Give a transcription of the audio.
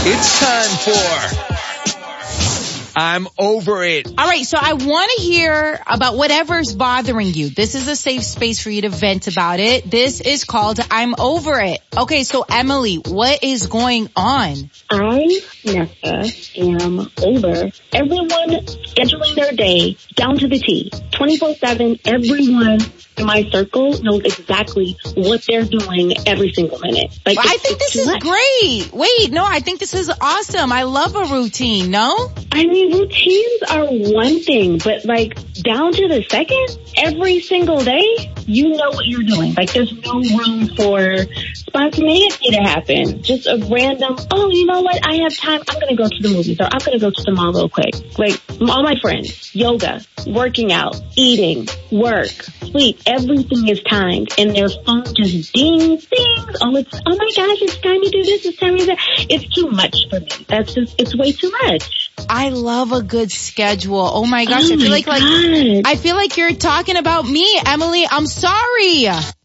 It's time for I'm Over It. All right, so I want to hear about whatever's bothering you. This is a safe space for you to vent about it. This is called I'm Over It. Okay, so Emily, what is going on? I, Nessa, am over everyone scheduling their day down to the T. 24/7, everyone in my circle knows exactly what they're doing every single minute. Like, I think this is great. Wait, no, I think this is awesome. I love a routine, no? I mean, routines are one thing, but like down to the second, every single day, you know what you're doing. Like there's no room for spontaneity to happen. Just a random, oh, you know what? I have time. I'm going to go to the movies or I'm going to go to the mall real quick. Like all my friends, yoga, working out, eating, work, sleep, everything is timed and their phone just dings. Oh my gosh, it's time to do this. It's time to do that. It's too much for me. It's way too much. I love a good schedule. Oh my gosh, I feel like I feel like you're talking about me, Emily. I'm sorry.